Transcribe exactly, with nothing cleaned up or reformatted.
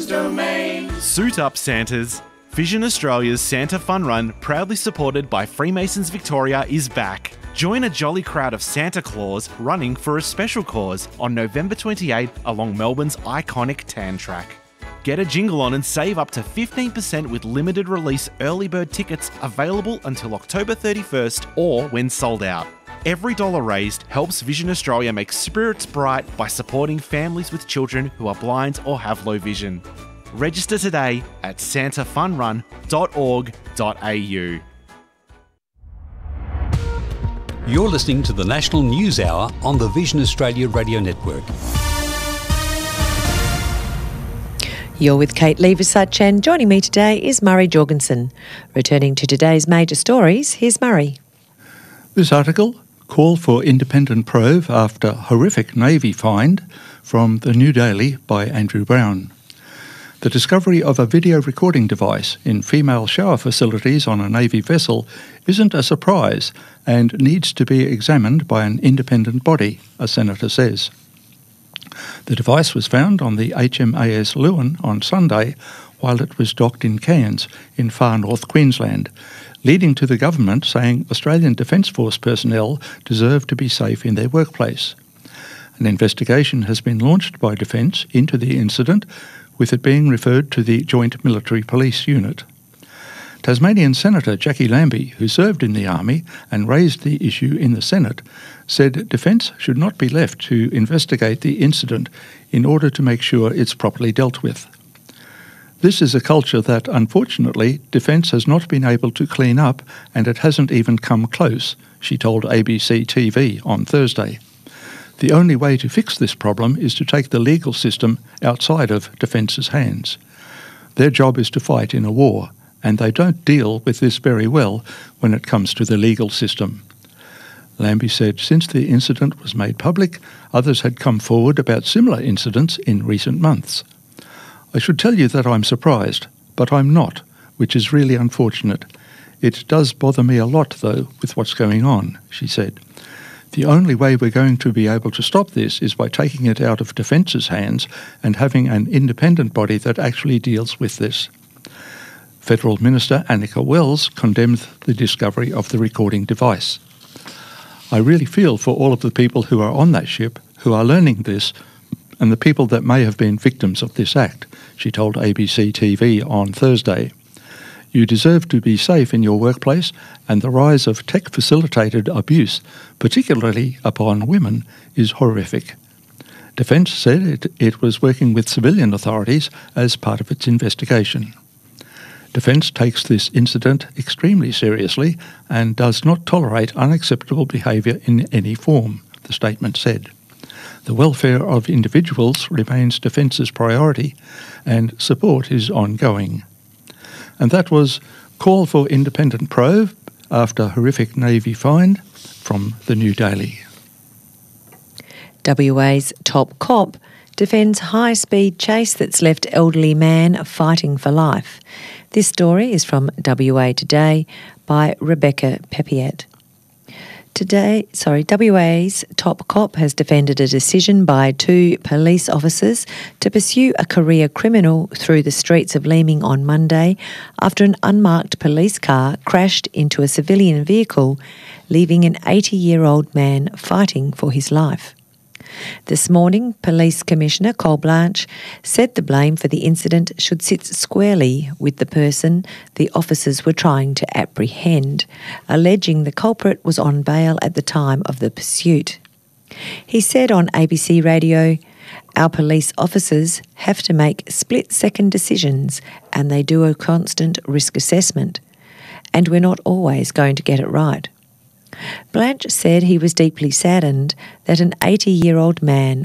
Children's Domain. Suit up, Santas. Vision Australia's Santa Fun Run, proudly supported by Freemasons Victoria, is back. Join a jolly crowd of Santa Claus running for a special cause on November twenty-eighth along Melbourne's iconic Tan Track. Get a jingle on and save up to fifteen percent with limited release early bird tickets available until October thirty-first or when sold out. Every dollar raised helps Vision Australia make spirits bright by supporting families with children who are blind or have low vision. Register today at santa fun run dot org dot a u. You're listening to the National News Hour on the Vision Australia Radio Network. You're with Kate Leversuch, and joining me today is Murray Jorgensen. Returning to today's major stories, here's Murray. This article, Call for Independent Probe After Horrific Navy Find, from the New Daily by Andrew Brown. The discovery of a video recording device in female shower facilities on a Navy vessel isn't a surprise and needs to be examined by an independent body, a senator says. The device was found on the H M A S Lewin on Sunday while it was docked in Cairns in far north Queensland, leading to the government saying Australian Defence Force personnel deserve to be safe in their workplace. An investigation has been launched by Defence into the incident, with it being referred to the Joint Military Police Unit. Tasmanian Senator Jackie Lambie, who served in the Army and raised the issue in the Senate, said Defence should not be left to investigate the incident in order to make sure it's properly dealt with. This is a culture that, unfortunately, Defence has not been able to clean up, and it hasn't even come close, she told A B C T V on Thursday. The only way to fix this problem is to take the legal system outside of Defence's hands. Their job is to fight in a war, and they don't deal with this very well when it comes to the legal system. Lambie said since the incident was made public, others had come forward about similar incidents in recent months. I should tell you that I'm surprised, but I'm not, which is really unfortunate. It does bother me a lot, though, with what's going on, she said. The only way we're going to be able to stop this is by taking it out of Defence's hands and having an independent body that actually deals with this. Federal Minister Annika Wells condemned the discovery of the recording device. I really feel for all of the people who are on that ship, who are learning this, and the people that may have been victims of this act, she told A B C T V on Thursday. You deserve to be safe in your workplace, and the rise of tech-facilitated abuse, particularly upon women, is horrific. Defence said it, it was working with civilian authorities as part of its investigation. Defence takes this incident extremely seriously and does not tolerate unacceptable behaviour in any form, the statement said. The welfare of individuals remains Defence's priority, and support is ongoing. And that was Call for Independent Probe After Horrific Navy Find from the New Daily. W A's top cop defends high-speed chase that's left elderly man fighting for life. This story is from W A Today by Rebecca Pepiet. Today, sorry, W A's top cop has defended a decision by two police officers to pursue a career criminal through the streets of Leeming on Monday after an unmarked police car crashed into a civilian vehicle, leaving an eighty-year-old man fighting for his life. This morning, Police Commissioner Col Blanche said the blame for the incident should sit squarely with the person the officers were trying to apprehend, alleging the culprit was on bail at the time of the pursuit. He said on A B C Radio, "Our police officers have to make split-second decisions, and they do a constant risk assessment, and we're not always going to get it right." Blanche said he was deeply saddened that an eighty-year-old man